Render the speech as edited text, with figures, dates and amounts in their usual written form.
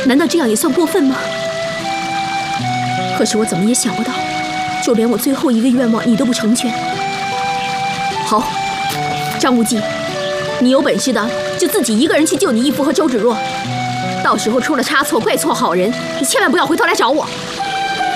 难道这样也算过分吗？可是我怎么也想不到，就连我最后一个愿望你都不成全。好，张无忌，你有本事的就自己一个人去救你义父和周芷若，到时候出了差错，怪错好人，你千万不要回头来找我。